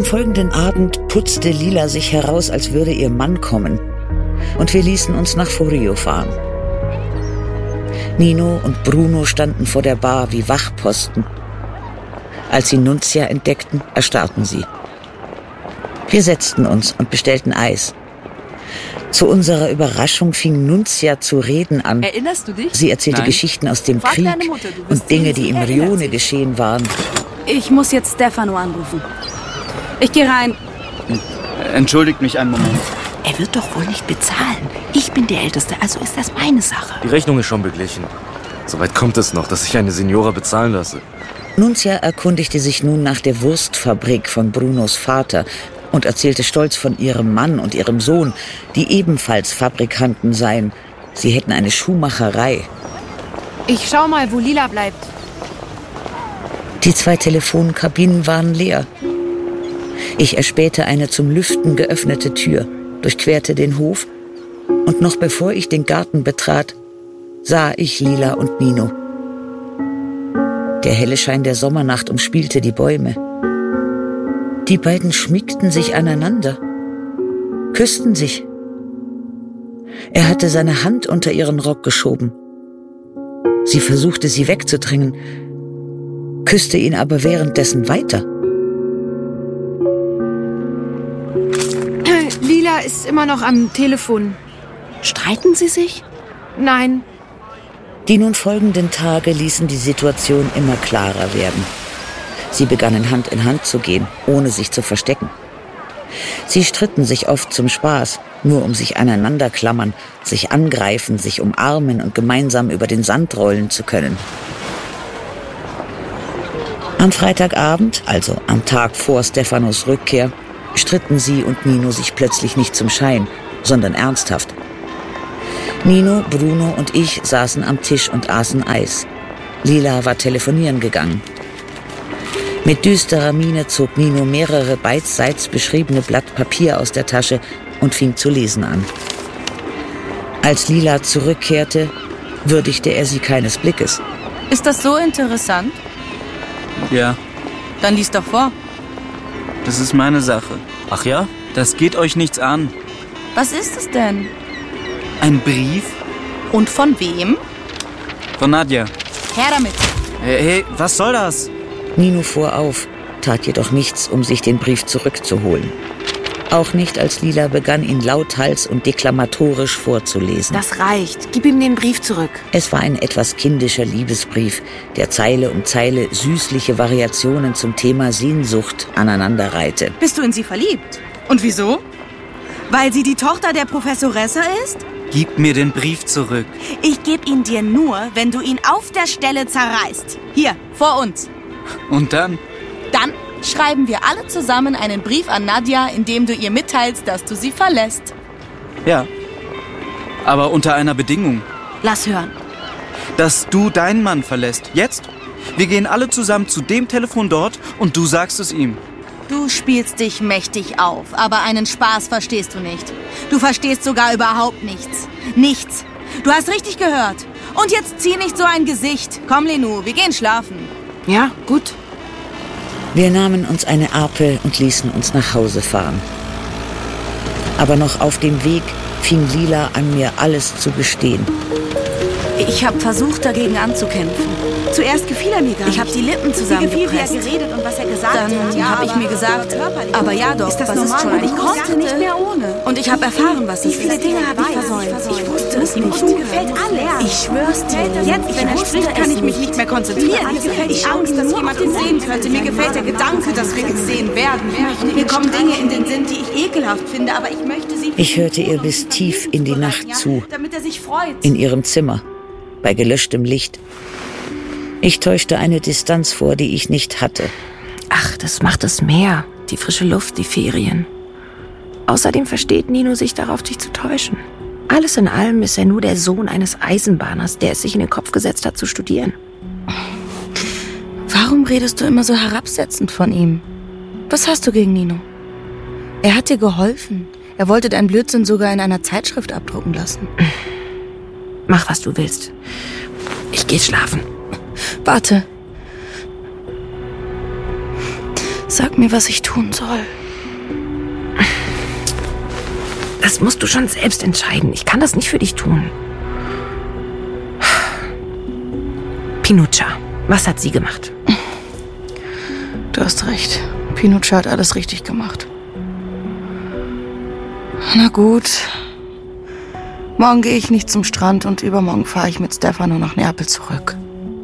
Am folgenden Abend putzte Lila sich heraus, als würde ihr Mann kommen. Und wir ließen uns nach Forio fahren. Nino und Bruno standen vor der Bar wie Wachposten. Als sie Nunzia entdeckten, erstarrten sie. Wir setzten uns und bestellten Eis. Zu unserer Überraschung fing Nunzia zu reden an. Erinnerst du dich? Sie erzählte Geschichten aus dem Krieg und Dinge, die im Rione geschehen waren. Ich muss jetzt Stefano anrufen. Ich gehe rein. Entschuldigt mich einen Moment. Er wird doch wohl nicht bezahlen. Ich bin der Älteste, also ist das meine Sache. Die Rechnung ist schon beglichen. Soweit kommt es noch, dass ich eine Signora bezahlen lasse. Nunzia erkundigte sich nun nach der Wurstfabrik von Brunos Vater und erzählte stolz von ihrem Mann und ihrem Sohn, die ebenfalls Fabrikanten seien. Sie hätten eine Schuhmacherei. Ich schau mal, wo Lila bleibt. Die 2 Telefonkabinen waren leer. Ich erspähte eine zum Lüften geöffnete Tür, durchquerte den Hof und noch bevor ich den Garten betrat, sah ich Lila und Nino. Der helle Schein der Sommernacht umspielte die Bäume. Die beiden schmiegten sich aneinander, küssten sich. Er hatte seine Hand unter ihren Rock geschoben. Sie versuchte, sie wegzudrängen, küsste ihn aber währenddessen weiter. Lila ist immer noch am Telefon. Streiten Sie sich? Nein. Die nun folgenden Tage ließen die Situation immer klarer werden. Sie begannen Hand in Hand zu gehen, ohne sich zu verstecken. Sie stritten sich oft zum Spaß, nur um sich aneinander klammern, sich angreifen, sich umarmen und gemeinsam über den Sand rollen zu können. Am Freitagabend, also am Tag vor Stefanos Rückkehr, stritten sie und Nino sich plötzlich nicht zum Schein, sondern ernsthaft. Nino, Bruno und ich saßen am Tisch und aßen Eis. Lila war telefonieren gegangen. Mit düsterer Miene zog Nino mehrere beidseits beschriebene Blatt Papier aus der Tasche und fing zu lesen an. Als Lila zurückkehrte, würdigte er sie keines Blickes. Ist das so interessant? Ja, Dann lies doch vor. das ist meine Sache. Ach ja? Das geht euch nichts an. Was ist es denn? Ein Brief Und von wem? von Nadja. Her damit. Hey, was soll das? Nino fuhr auf, tat jedoch nichts, um sich den Brief zurückzuholen. Auch nicht, als Lila begann, ihn lauthals und deklamatorisch vorzulesen. Das reicht. Gib ihm den Brief zurück. Es war ein etwas kindischer Liebesbrief, der Zeile um Zeile süßliche Variationen zum Thema Sehnsucht aneinanderreihte. Bist du in sie verliebt? Und wieso? Weil sie die Tochter der Professoressa ist? Gib mir den Brief zurück. Ich gebe ihn dir nur, wenn du ihn auf der Stelle zerreißt. Hier, vor uns. Und dann? Dann schreiben wir alle zusammen einen Brief an Nadja, in dem du ihr mitteilst, dass du sie verlässt. Ja. Aber unter einer Bedingung. Lass hören. Dass du deinen Mann verlässt. Jetzt? Wir gehen alle zusammen zu dem Telefon dort und du sagst es ihm. Du spielst dich mächtig auf, aber einen Spaß verstehst du nicht. Du verstehst sogar überhaupt nichts. Nichts. Du hast richtig gehört. Und jetzt zieh nicht so ein Gesicht. Komm, Lenou, wir gehen schlafen. Ja, gut. Wir nahmen uns eine Apel und ließen uns nach Hause fahren. Aber noch auf dem Weg fing Lila an, mir alles zu gestehen. Ich habe versucht, dagegen anzukämpfen. Zuerst gefiel er mir gar nicht. Ich habe die Lippen zusammengepresst. Wie er geredet und was er gesagt hat. Dann habe ich mir gesagt, aber ja doch, was ist schon? Ich konnte nicht mehr ohne. Und ich habe erfahren, was es ist. Wie viele Dinge habe ich versäumt? Ich wusste es nicht. Ihm gefällt alles. Ich schwör's dir. Jetzt, wenn er spricht, kann ich mich nicht mehr konzentrieren. Mir gefällt die Angst, dass jemand ihn sehen könnte. Mir gefällt der Gedanke, dass wir gesehen werden. Mir kommen Dinge in den Sinn, die ich ekelhaft finde, aber ich möchte sie... Ich hörte ihr bis tief in die Nacht zu, damit er sich freut. in ihrem Zimmer, bei gelöschtem Licht. Ich täuschte eine Distanz vor, die ich nicht hatte. Ach, das macht das Meer, die frische Luft, die Ferien. Außerdem versteht Nino sich darauf, dich zu täuschen. Alles in allem ist er nur der Sohn eines Eisenbahners, der es sich in den Kopf gesetzt hat, zu studieren. Warum redest du immer so herabsetzend von ihm? Was hast du gegen Nino? Er hat dir geholfen. Er wollte deinen Blödsinn sogar in einer Zeitschrift abdrucken lassen. Mach, was du willst. Ich geh schlafen. Warte. Sag mir, was ich tun soll. Das musst du schon selbst entscheiden. Ich kann das nicht für dich tun. Pinuccia, was hat sie gemacht? Du hast recht. Pinuccia hat alles richtig gemacht. Na gut. Morgen gehe ich nicht zum Strand und übermorgen fahre ich mit Stefano nach Neapel zurück.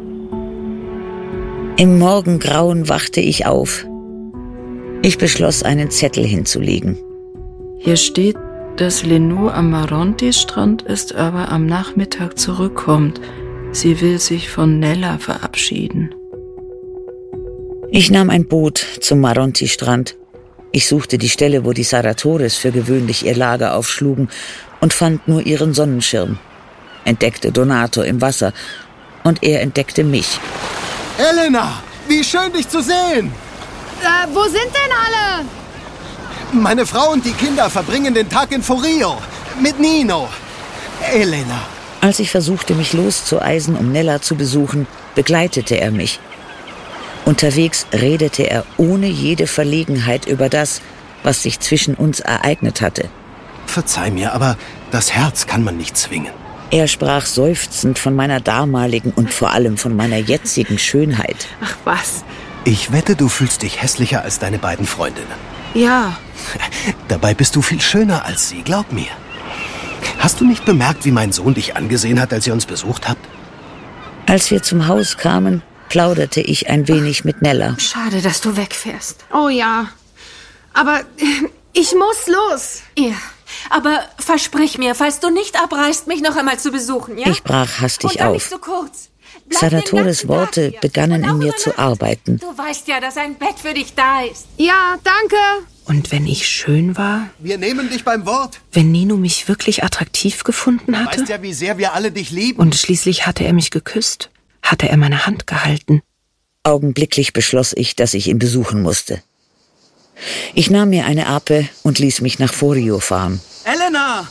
Im Morgengrauen wachte ich auf. Ich beschloss, einen Zettel hinzulegen. Hier steht, dass Lenù am Maronti-Strand ist, aber am Nachmittag zurückkommt. Sie will sich von Nella verabschieden. Ich nahm ein Boot zum Maronti-Strand. Ich suchte die Stelle, wo die Saratores für gewöhnlich ihr Lager aufschlugen und fand nur ihren Sonnenschirm. Entdeckte Donato im Wasser und er entdeckte mich. Elena, wie schön, dich zu sehen! Wo sind denn alle? Meine Frau und die Kinder verbringen den Tag in Forio. Mit Nino. Elena. Als ich versuchte, mich loszueisen, um Nella zu besuchen, begleitete er mich. Unterwegs redete er ohne jede Verlegenheit über das, was sich zwischen uns ereignet hatte. Verzeih mir, aber das Herz kann man nicht zwingen. Er sprach seufzend von meiner damaligen und vor allem von meiner jetzigen Schönheit. Ach was. Ich wette, du fühlst dich hässlicher als deine beiden Freundinnen. Ja. Dabei bist du viel schöner als sie, glaub mir. Hast du nicht bemerkt, wie mein Sohn dich angesehen hat, als ihr uns besucht habt? Als wir zum Haus kamen, plauderte ich ein wenig mit Nella. Schade, dass du wegfährst. Oh ja. Aber ich muss los. Ja, aber versprich mir, falls du nicht abreist, mich noch einmal zu besuchen, ja? Ich brach hastig auf. Nicht so kurz. Saratores Worte begannen in mir zu arbeiten. Du weißt ja, dass ein Bett für dich da ist. Ja, danke. Und wenn ich schön war? Wir nehmen dich beim Wort. Wenn Nino mich wirklich attraktiv gefunden Du hatte? weißt ja, wie sehr wir alle dich lieben. Und schließlich hatte er mich geküsst. Hatte er meine Hand gehalten. Augenblicklich beschloss ich, dass ich ihn besuchen musste. Ich nahm mir eine Ape und ließ mich nach Forio fahren. Elena!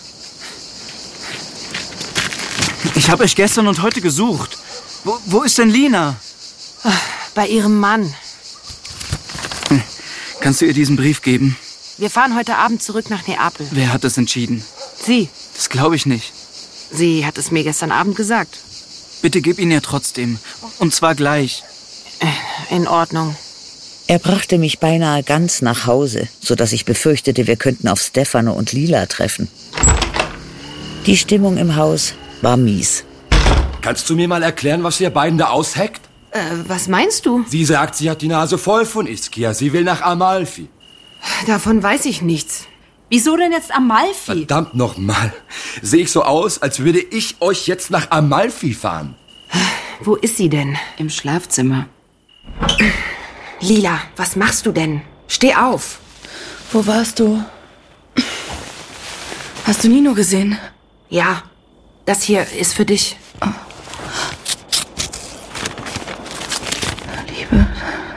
Ich habe euch gestern und heute gesucht. Wo ist denn Lina? Bei ihrem Mann. Kannst du ihr diesen Brief geben? Wir fahren heute Abend zurück nach Neapel. Wer hat das entschieden? Sie. Das glaube ich nicht. Sie hat es mir gestern Abend gesagt. Bitte gib ihn ihr trotzdem. Und zwar gleich. In Ordnung. Er brachte mich beinahe ganz nach Hause, sodass ich befürchtete, wir könnten auf Stefano und Lila treffen. Die Stimmung im Haus war mies. Kannst du mir mal erklären, was ihr beiden da ausheckt? Was meinst du? Sie sagt, sie hat die Nase voll von Ischia. Sie will nach Amalfi. Davon weiß ich nichts. Wieso denn jetzt Amalfi? Verdammt nochmal. Sehe ich so aus, als würde ich euch jetzt nach Amalfi fahren? Wo ist sie denn? Im Schlafzimmer. Lila, was machst du denn? Steh auf. Wo warst du? Hast du Nino gesehen? Ja, das hier ist für dich. Liebe.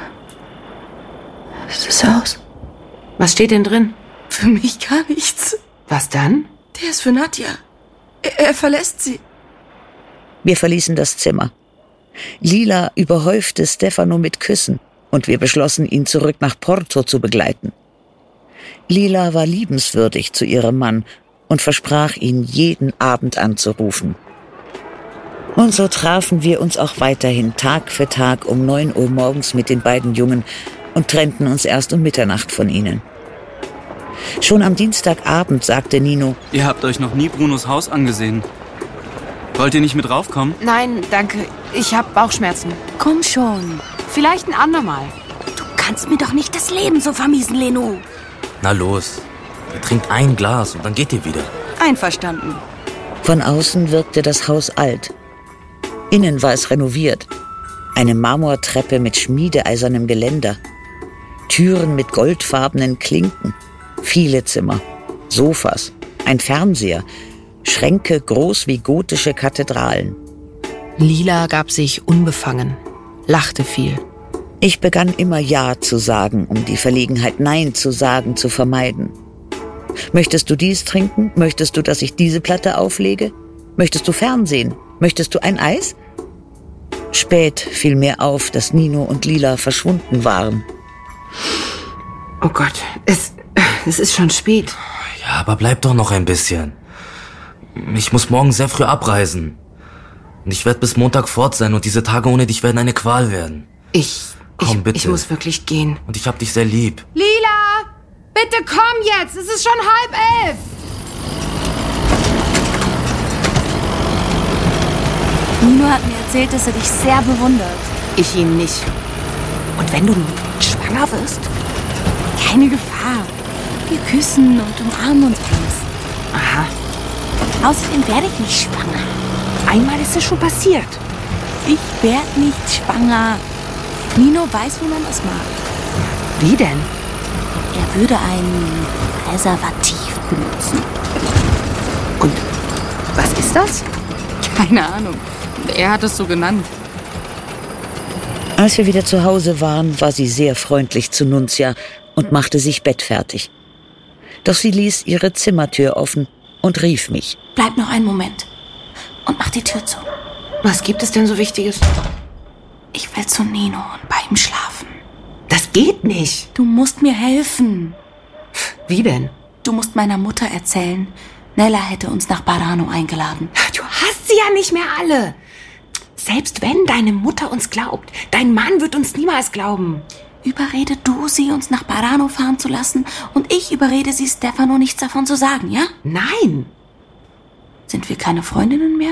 Ist es aus? Was steht denn drin? Für mich gar nichts. Was dann? Der ist für Nadja. Er verlässt sie. Wir verließen das Zimmer. Lila überhäufte Stefano mit Küssen und wir beschlossen, ihn zurück nach Porto zu begleiten. Lila war liebenswürdig zu ihrem Mann und versprach, ihn jeden Abend anzurufen. Und so trafen wir uns auch weiterhin Tag für Tag um 9 Uhr morgens mit den beiden Jungen und trennten uns erst um Mitternacht von ihnen. Schon am Dienstagabend sagte Nino: Ihr habt euch noch nie Brunos Haus angesehen. Wollt ihr nicht mit raufkommen? Nein, danke. Ich habe Bauchschmerzen. Komm schon. Vielleicht ein andermal. Du kannst mir doch nicht das Leben so vermiesen, Lenù. Na los, ihr trinkt ein Glas und dann geht ihr wieder. Einverstanden. Von außen wirkte das Haus alt. Innen war es renoviert. Eine Marmortreppe mit schmiedeeisernem Geländer. Türen mit goldfarbenen Klinken. Viele Zimmer. Sofas. Ein Fernseher. Schränke groß wie gotische Kathedralen. Lila gab sich unbefangen, lachte viel. Ich begann immer Ja zu sagen, um die Verlegenheit Nein zu sagen zu vermeiden. Möchtest du dies trinken? Möchtest du, dass ich diese Platte auflege? Möchtest du Fernsehen? Möchtest du ein Eis? Spät fiel mir auf, dass Nino und Lila verschwunden waren. Oh Gott, es ist schon spät. Ja, aber bleib doch noch ein bisschen. Ich muss morgen sehr früh abreisen. Und ich werde bis Montag fort sein und diese Tage ohne dich werden eine Qual werden. Komm, bitte. Ich muss wirklich gehen. Und ich hab dich sehr lieb. Lila, bitte komm jetzt. Es ist schon 10:30. Nino hat mir erzählt, dass er dich sehr bewundert. Ich ihn nicht. Und wenn du nun schwanger wirst? Keine Gefahr. Wir küssen und umarmen uns alles. Aha. Außerdem werde ich nicht schwanger. Einmal ist es schon passiert. Ich werde nicht schwanger. Nino weiß, wie man das macht. Wie denn? Er würde ein Präservativ benutzen. Und was ist das? Keine Ahnung. Er hat es so genannt. Als wir wieder zu Hause waren, war sie sehr freundlich zu Nunzia und machte sich bettfertig. Doch sie ließ ihre Zimmertür offen und rief mich. Bleib noch einen Moment und mach die Tür zu. Was gibt es denn so Wichtiges? Ich will zu Nino und bei ihm schlafen. Das geht nicht. Du musst mir helfen. Wie denn? Du musst meiner Mutter erzählen, Nella hätte uns nach Barano eingeladen. Du hast sie ja nicht mehr alle. Selbst wenn deine Mutter uns glaubt, dein Mann wird uns niemals glauben. Überrede du sie, uns nach Barano fahren zu lassen und ich überrede sie, Stefano nichts davon zu sagen, ja? Nein. Sind wir keine Freundinnen mehr?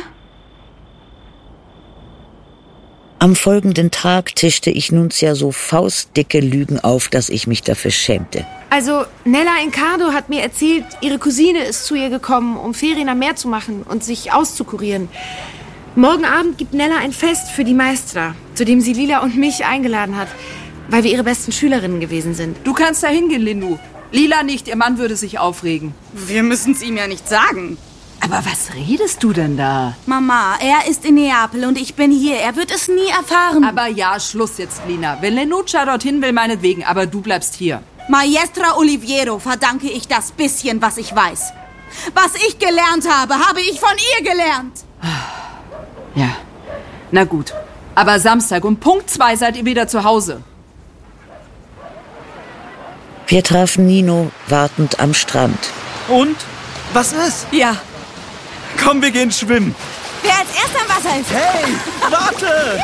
Am folgenden Tag tischte ich Nunzia so faustdicke Lügen auf, dass ich mich dafür schämte. Also, Nella Encardo hat mir erzählt, ihre Cousine ist zu ihr gekommen, um Ferien am Meer zu machen und sich auszukurieren. Morgen Abend gibt Nella ein Fest für die Maestra, zu dem sie Lila und mich eingeladen hat, weil wir ihre besten Schülerinnen gewesen sind. Du kannst da hingehen, Lenu. Lila nicht, ihr Mann würde sich aufregen. Wir müssen es ihm ja nicht sagen. Aber was redest du denn da? Mama, er ist in Neapel und ich bin hier. Er wird es nie erfahren. Aber ja, Schluss jetzt, Lina. Wenn Lenuccia dorthin will, meinetwegen, aber du bleibst hier. Maestra Oliviero verdanke ich das bisschen, was ich weiß. Was ich gelernt habe, habe ich von ihr gelernt. Ja, na gut. Aber Samstag um Punkt 2 seid ihr wieder zu Hause. Wir trafen Nino wartend am Strand. Und? Was ist? Ja. Komm, wir gehen schwimmen. Wer als erster im Wasser ist. Hey, warte!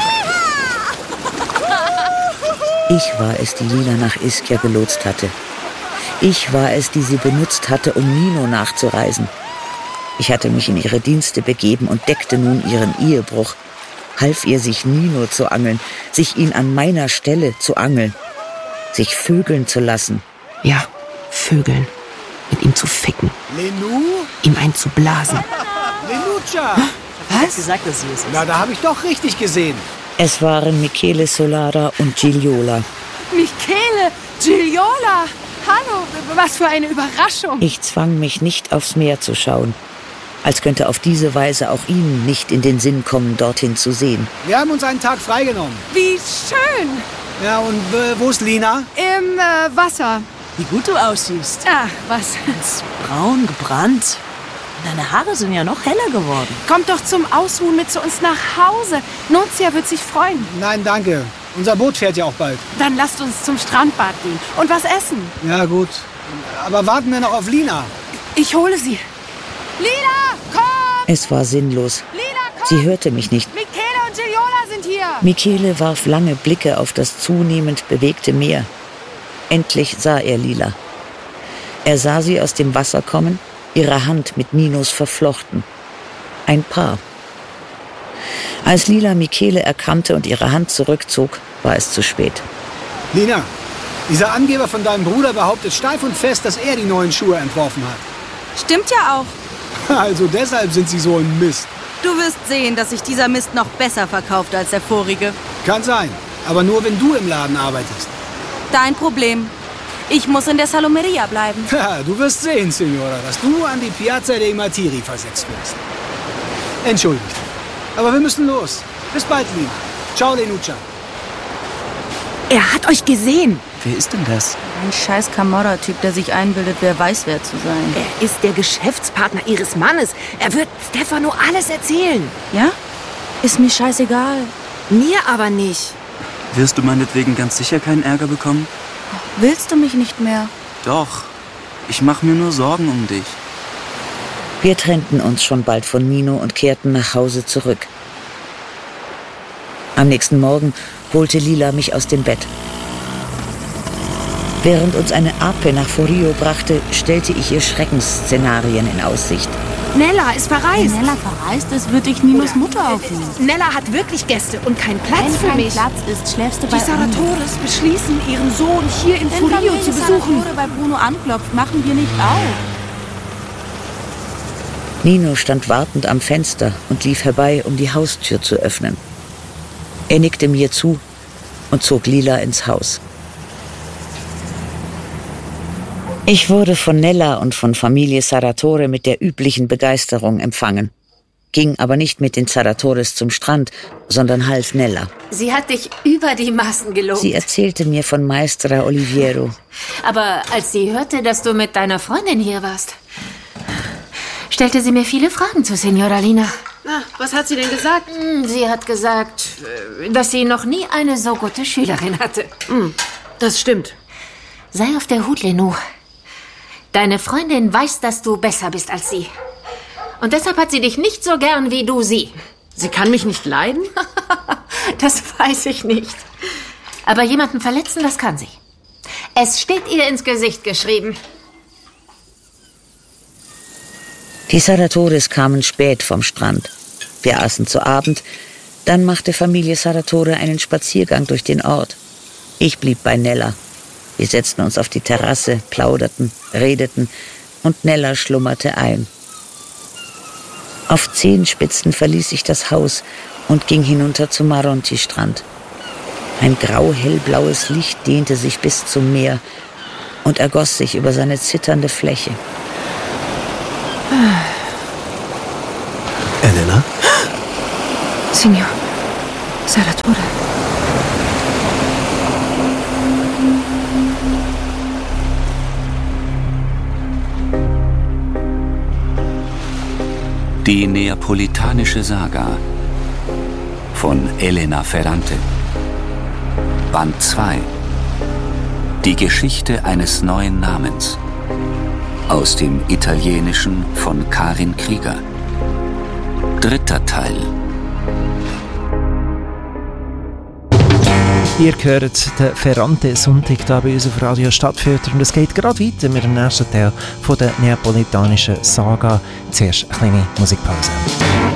Ich war es, die Lila nach Ischia gelotst hatte. Ich war es, die sie benutzt hatte, um Nino nachzureisen. Ich hatte mich in ihre Dienste begeben und deckte nun ihren Ehebruch, half ihr, sich Nino zu angeln, sich ihn an meiner Stelle zu angeln, sich vögeln zu lassen. Ja, vögeln. Mit ihm zu ficken. Lenu? Ihm einzublasen. Lenuccia! Was? Gesagt, dass sie es ist. Na, da habe ich doch richtig gesehen. Es waren Michele Solara und Gigliola. Michele, Gigliola. Hallo, was für eine Überraschung. Ich zwang mich nicht aufs Meer zu schauen, als könnte auf diese Weise auch ihm nicht in den Sinn kommen, dorthin zu sehen. Wir haben uns einen Tag freigenommen. Wie schön. Ja, und wo ist Lina? Im Wasser. Wie gut du aussiehst. Ach, was? Ganz braun, gebrannt. Deine Haare sind ja noch heller geworden. Kommt doch zum Ausruhen mit zu uns nach Hause. Nunzia wird sich freuen. Nein, danke. Unser Boot fährt ja auch bald. Dann lasst uns zum Strandbad gehen und was essen. Ja, gut. Aber warten wir noch auf Lina. Ich hole sie. Lila, komm! Es war sinnlos. Lila, komm! Sie hörte mich nicht. Michele und Gigliola sind hier. Michele warf lange Blicke auf das zunehmend bewegte Meer. Endlich sah er Lila. Er sah sie aus dem Wasser kommen, ihre Hand mit Ninos verflochten. Ein Paar. Als Lila Michele erkannte und ihre Hand zurückzog, war es zu spät. Lina, dieser Angeber von deinem Bruder behauptet steif und fest, dass er die neuen Schuhe entworfen hat. Stimmt ja auch. Also deshalb sind sie so ein Mist. Du wirst sehen, dass sich dieser Mist noch besser verkauft als der vorige. Kann sein, aber nur wenn du im Laden arbeitest. Dein Problem. Ich muss in der Salomeria bleiben. Ja, du wirst sehen, Signora, dass du an die Piazza dei Martiri versetzt wirst. Entschuldigt. Aber wir müssen los. Bis bald, Lina. Ciao, Lenuccia. Er hat euch gesehen. Wer ist denn das? Ein scheiß Camorra-Typ, der sich einbildet, wer weiß, wer zu sein. Er ist der Geschäftspartner ihres Mannes. Er wird Stefano alles erzählen. Ja? Ist mir scheißegal. Mir aber nicht. Wirst du meinetwegen ganz sicher keinen Ärger bekommen? Willst du mich nicht mehr? Doch, ich mache mir nur Sorgen um dich. Wir trennten uns schon bald von Nino und kehrten nach Hause zurück. Am nächsten Morgen holte Lila mich aus dem Bett. Während uns eine Ape nach Forio brachte, stellte ich ihr Schreckensszenarien in Aussicht. Nella ist verreist. Wenn Nella verreist ist, würde ich Ninos Mutter aufnehmen. Nella hat wirklich Gäste und keinen Platz für mich. Wenn kein Platz ist, schläfst du bei Die Saratores beschließen, ihren Sohn hier in Forio zu besuchen. Wenn bei Bruno anklopft, machen wir nicht auf. Nino stand wartend am Fenster und lief herbei, um die Haustür zu öffnen. Er nickte mir zu und zog Lila ins Haus. Ich wurde von Nella und von Familie Saratore mit der üblichen Begeisterung empfangen, ging aber nicht mit den Saratores zum Strand, sondern half Nella. Sie hat dich über die Maßen gelobt. Sie erzählte mir von Maestra Oliviero. Aber als sie hörte, dass du mit deiner Freundin hier warst, stellte sie mir viele Fragen zu Signora Lina. Na, was hat sie denn gesagt? Sie hat gesagt, dass sie noch nie eine so gute Schülerin hatte. Das stimmt. Sei auf der Hut, Lenou. Deine Freundin weiß, dass du besser bist als sie. Und deshalb hat sie dich nicht so gern wie du sie. Sie kann mich nicht leiden? Das weiß ich nicht. Aber jemanden verletzen, das kann sie. Es steht ihr ins Gesicht geschrieben. Die Saratores kamen spät vom Strand. Wir aßen zu Abend. Dann machte Familie Saratore einen Spaziergang durch den Ort. Ich blieb bei Nella. Wir setzten uns auf die Terrasse, plauderten, redeten und Nella schlummerte ein. Auf Zehenspitzen verließ ich das Haus und ging hinunter zum Maronti-Strand. Ein grau-hellblaues Licht dehnte sich bis zum Meer und ergoss sich über seine zitternde Fläche. Elena? Signor Saratore. Die neapolitanische Saga von Elena Ferrante. Band 2. Die Geschichte eines neuen Namens. Aus dem Italienischen von Karin Krieger. 3. Teil. Ihr hört den Ferrante-Sonntag hier bei uns auf Radio Stadtfilter und es geht gerade weiter mit dem nächsten Teil von der neapolitanischen Saga. Zuerst eine kleine Musikpause.